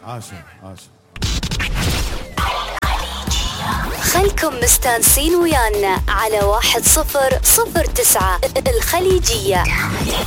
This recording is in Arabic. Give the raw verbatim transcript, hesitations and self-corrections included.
عاشا عاشا. خلكم مستانسين ويانا على واحد صفر صفر تسعة الخليجية.